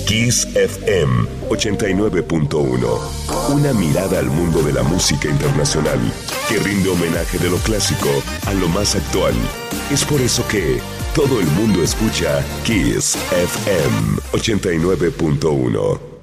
Kiss FM 89.1. Una mirada al mundo de la música internacional que rinde homenaje de lo clásico a lo más actual. Es por eso que todo el mundo escucha Kiss FM 89.1.